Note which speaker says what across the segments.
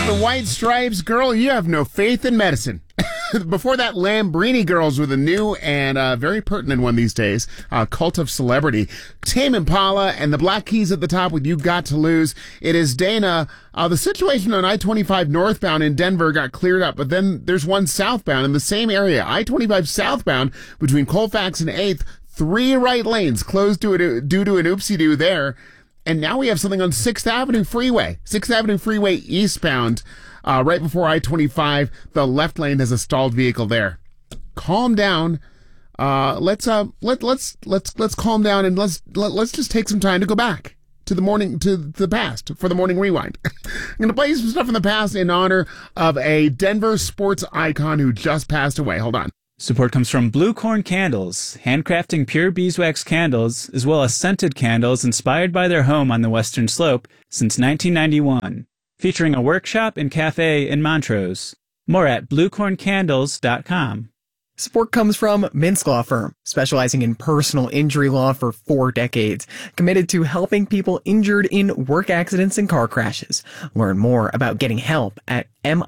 Speaker 1: The White Stripes, girl, you have no faith in medicine. Before that, Lambrini Girls with a new and very pertinent one these days, Cult of Celebrity. Tame Impala and the Black Keys at the top with You Got to Lose. It is Dana. The situation on I-25 northbound in Denver got cleared up, but then there's one southbound in the same area. I-25 southbound between Colfax and 8th, 3 right lanes closed due to an oopsie-doo there. And now we have something on 6th Avenue Freeway. 6th Avenue Freeway eastbound. Right before I-25, the left lane has a stalled vehicle there. Calm down. Let's calm down and let's just take some time to go back to the past for the morning rewind. I'm going to play you some stuff from the past in honor of a Denver sports icon who just passed away. Hold on.
Speaker 2: Support comes from Blue Corn Candles, handcrafting pure beeswax candles, as well as scented candles inspired by their home on the Western Slope since 1991. Featuring a workshop and cafe in Montrose. More at bluecorncandles.com.
Speaker 3: Support comes from Mintz Law Firm, specializing in personal injury law for 4 decades, committed to helping people injured in work accidents and car crashes. Learn more about getting help at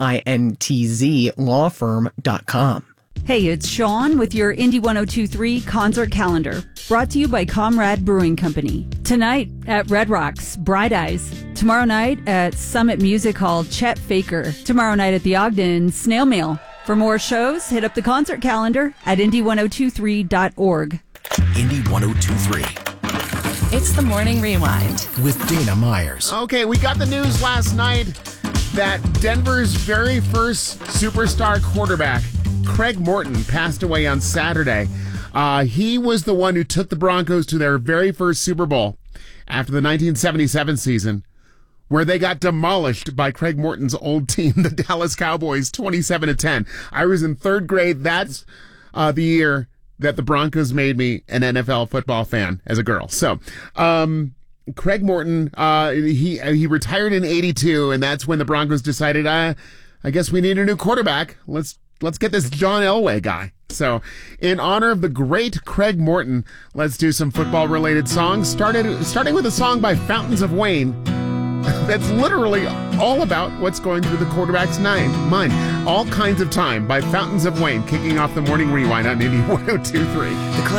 Speaker 3: mintzlawfirm.com.
Speaker 4: Hey, it's Sean with your Indy 102.3 concert calendar, brought to you by Comrade Brewing Company. Tonight at Red Rocks, Bright Eyes. Tomorrow night at Summit Music Hall, Chet Faker. Tomorrow night at the Ogden, Snail Mail. For more shows, hit up the concert calendar at indy1023.org.
Speaker 5: Indy 102.3.
Speaker 6: It's the Morning Rewind
Speaker 5: with Dana Myers.
Speaker 1: Okay, we got the news last night that Denver's very first superstar quarterback, Craig Morton, passed away on Saturday. He was the one who took the Broncos to their very first Super Bowl after the 1977 season, where they got demolished by Craig Morton's old team, the Dallas Cowboys, 27-10. I was in 3rd grade. That's the year that the Broncos made me an NFL football fan as a girl. So, Craig Morton, he retired in 82, and that's when the Broncos decided, I guess we need a new quarterback. Let's get this John Elway guy. So, in honor of the great Craig Morton, let's do some football-related songs, starting with a song by Fountains of Wayne that's literally all about what's going through the quarterback's mind. All Kinds of Time by Fountains of Wayne, kicking off the morning rewind on Indy 102.3.